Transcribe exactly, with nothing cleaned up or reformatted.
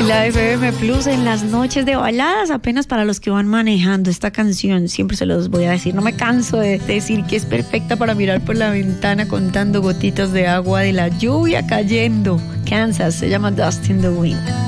La de F M Plus en las noches de baladas, apenas para los que van manejando. Esta canción, siempre se los voy a decir, no me canso de decir que es perfecta para mirar por la ventana contando gotitas de agua de la lluvia cayendo. Kansas, se llama Dust in the Wind.